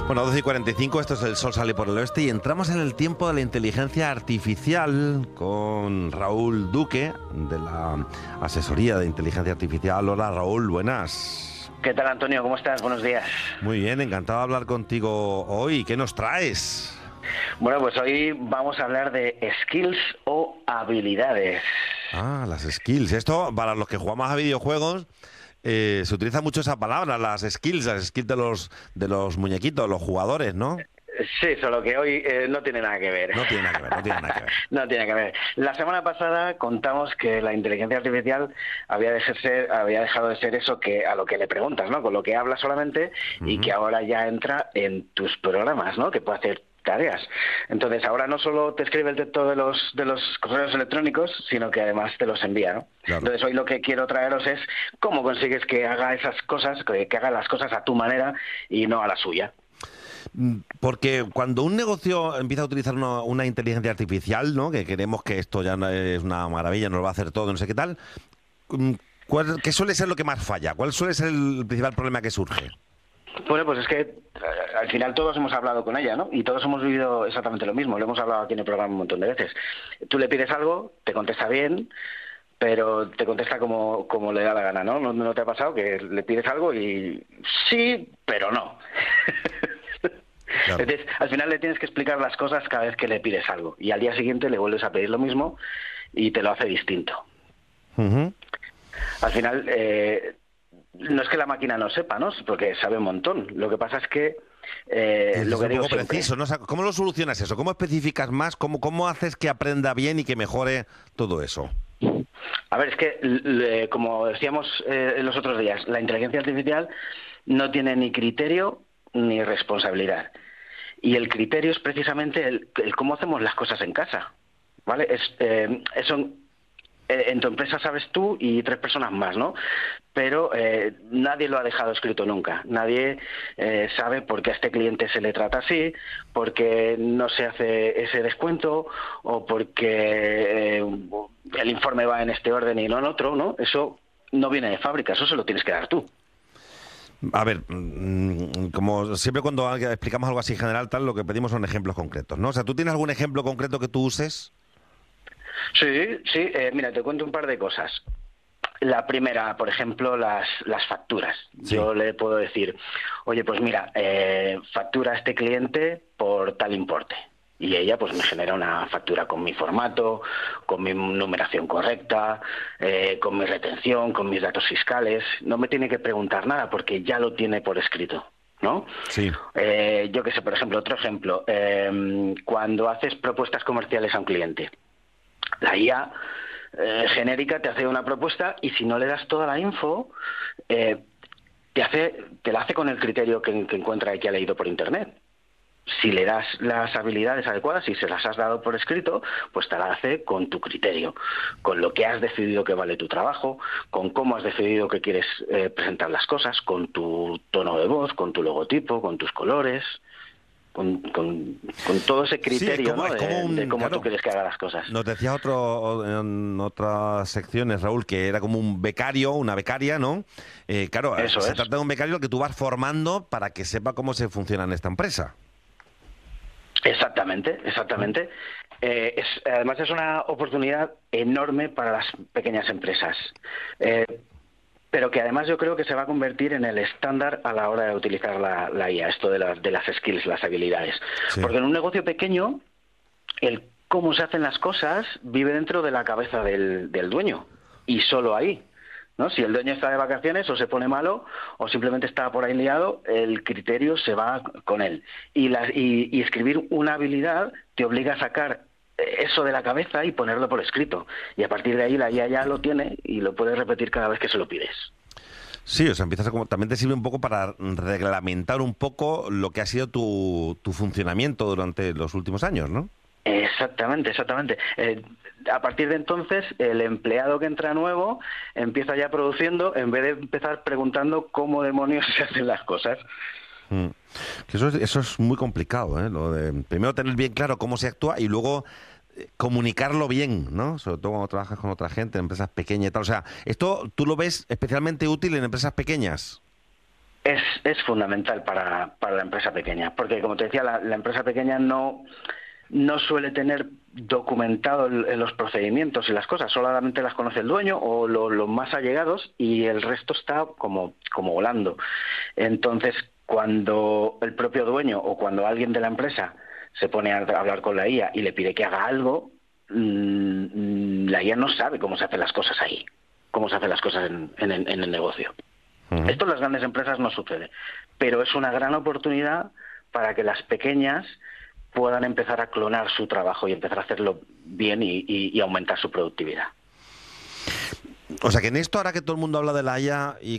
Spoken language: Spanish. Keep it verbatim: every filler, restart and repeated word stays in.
Bueno, doce y cuarenta y cinco, esto es El Sol Sale por el Oeste y entramos en el tiempo de la inteligencia artificial con Raúl Duque, de la Asesoría de Inteligencia Artificial. Hola Raúl, buenas. ¿Qué tal, Antonio? ¿Cómo estás? Buenos días. Muy bien, encantado de hablar contigo hoy. ¿Qué nos traes? Bueno, pues hoy vamos a hablar de skills o habilidades. Ah, las skills. Esto, para los que jugamos a videojuegos, eh, se utiliza mucho esa palabra, las skills, las skills de los, de los muñequitos, los jugadores, ¿no? Sí, solo que hoy eh, no tiene nada que ver. No tiene nada que ver, no tiene nada que ver. No tiene que ver. La semana pasada contamos que la inteligencia artificial había, de ser, había dejado de ser eso que a lo que le preguntas, ¿no? Con lo que habla solamente, uh-huh. Y que ahora ya entra en tus programas, ¿no? Que puede hacer tareas. Entonces, ahora no solo te escribe el texto de los de los correos electrónicos, sino que además te los envía, ¿no? Claro. Entonces, hoy lo que quiero traeros es cómo consigues que haga esas cosas, que, que haga las cosas a tu manera y no a la suya. Porque cuando un negocio empieza a utilizar una, una inteligencia artificial, ¿no? Que queremos que esto ya no es una maravilla, nos lo va a hacer todo, no sé qué tal, ¿cuál, ¿qué suele ser lo que más falla? ¿Cuál suele ser el principal problema que surge? Bueno, pues es que al final todos hemos hablado con ella, ¿no? Y todos hemos vivido exactamente lo mismo. Lo hemos hablado aquí en el programa un montón de veces. Tú le pides algo, te contesta bien, pero te contesta como, como le da la gana, ¿no? ¿No, no te ha pasado que le pides algo y sí, pero no? Claro. Entonces, al final le tienes que explicar las cosas cada vez que le pides algo. Y al día siguiente le vuelves a pedir lo mismo y te lo hace distinto. Uh-huh. Al final... Eh, no es que la máquina no sepa, ¿no? Porque sabe un montón. Lo que pasa es que... Eh, es lo que un digo poco siempre, preciso, ¿no? O sea, ¿cómo lo solucionas eso? ¿Cómo especificas más? ¿Cómo, ¿Cómo haces que aprenda bien y que mejore todo eso? A ver, es que, le, como decíamos eh, los otros días, la inteligencia artificial no tiene ni criterio ni responsabilidad. Y el criterio es precisamente el, el cómo hacemos las cosas en casa, ¿vale? Es, eh, eso... En tu empresa sabes tú y tres personas más, ¿no? Pero eh, nadie lo ha dejado escrito nunca. Nadie eh, sabe por qué a este cliente se le trata así, por qué no se hace ese descuento o por qué eh, el informe va en este orden y no en otro, ¿no? Eso no viene de fábrica, eso se lo tienes que dar tú. A ver, como siempre cuando explicamos algo así general, tal, lo que pedimos son ejemplos concretos, ¿no? O sea, ¿tú tienes algún ejemplo concreto que tú uses? Sí, sí, eh, mira, te cuento un par de cosas. La primera, por ejemplo, las, las facturas. Sí. Yo le puedo decir, oye, pues mira, eh, factura a este cliente por tal importe. Y ella pues me genera una factura con mi formato, con mi numeración correcta, eh, con mi retención, con mis datos fiscales. No me tiene que preguntar nada porque ya lo tiene por escrito, ¿no? Sí. Eh, yo qué sé, por ejemplo, otro ejemplo. Eh, cuando haces propuestas comerciales a un cliente, la I A eh, genérica te hace una propuesta y si no le das toda la info, eh, te hace, te la hace con el criterio que, que encuentra y que ha leído por internet. Si le das las habilidades adecuadas y se las has dado por escrito, pues te la hace con tu criterio, con lo que has decidido que vale tu trabajo, con cómo has decidido que quieres eh, presentar las cosas, con tu tono de voz, con tu logotipo, con tus colores... Con, con, con todo ese criterio, sí, como, ¿no? de, un, de cómo claro, tú quieres que haga las cosas. Nos decía otro en otras secciones, Raúl, que era como un becario, una becaria, ¿no? Eh, claro, Eso se es. trata de un becario al que tú vas formando para que sepa cómo se funciona en esta empresa. Exactamente, exactamente. Eh, es, además es una oportunidad enorme para las pequeñas empresas. Eh, pero que además yo creo que se va a convertir en el estándar a la hora de utilizar la, la I A, esto de las, de las skills, las habilidades. Sí. Porque en un negocio pequeño, el cómo se hacen las cosas vive dentro de la cabeza del, del dueño, y solo ahí, ¿no? Si el dueño está de vacaciones o se pone malo o simplemente está por ahí liado, el criterio se va con él. Y, la, y, y escribir una habilidad te obliga a sacar eso de la cabeza y ponerlo por escrito. Y a partir de ahí la I A ya lo tiene y lo puedes repetir cada vez que se lo pides. Sí, o sea, empiezas a como, también te sirve un poco para reglamentar un poco lo que ha sido tu, tu funcionamiento durante los últimos años, ¿no? Exactamente, exactamente. Eh, a partir de entonces, el empleado que entra nuevo empieza ya produciendo, en vez de empezar preguntando cómo demonios se hacen las cosas. Mm. Eso es, eso es muy complicado, ¿eh? Lo de primero tener bien claro cómo se actúa y luego eh, comunicarlo bien, ¿no? Sobre todo cuando trabajas con otra gente, en empresas pequeñas y tal. O sea, esto tú lo ves especialmente útil en empresas pequeñas. Es, es fundamental para, para la empresa pequeña, porque como te decía, la, la empresa pequeña no, no suele tener documentado el, el los procedimientos y las cosas, solamente las conoce el dueño o lo- los más allegados y el resto está como, como volando. Entonces, cuando el propio dueño o cuando alguien de la empresa se pone a hablar con la I A y le pide que haga algo, mm, la I A no sabe cómo se hacen las cosas ahí, cómo se hacen las cosas en, en el en el negocio. Ujú. Esto en las grandes empresas no sucede, pero es una gran oportunidad para que las pequeñas puedan empezar a clonar su trabajo y empezar a hacerlo bien y, y- y aumentar su productividad. O sea que en esto, ahora que todo el mundo habla de la I A y